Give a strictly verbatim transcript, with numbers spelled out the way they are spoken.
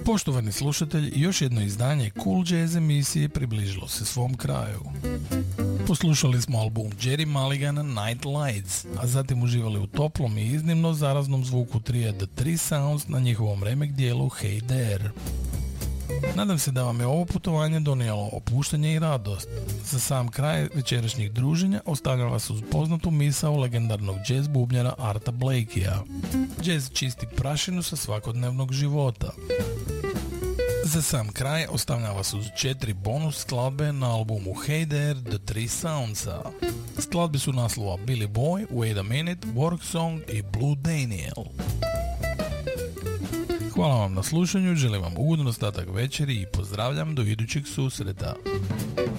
Poštovani slušatelji, još jedno izdanje Cool Jazz emisije približilo se svom kraju. Poslušali smo album Jerry Mulligana Night Lights, a zatim uživali u toplom i iznimno zaraznom zvuku trija The Three Sounds na njihovom remek dijelu Hey There. Nadam se da vam je ovo putovanje donijelo opuštanje i radost. Za sam kraj večerašnjih druženja ostavljam vas uz poznatu misao legendarnog jazz bubnjara Arta Blakeyja. Jazz čisti prašinu sa svakodnevnog života. Za sam kraj ostavljam vas uz četiri bonus skladbe na albumu Hey There The Three Soundsa. Skladbe su naslova Billy Boy, Wait a Minute, Work Song i Blue Daniel. Hvala vam na slušanju, želim vam ugodan ostatak večeri i pozdravljam do idućeg susreta.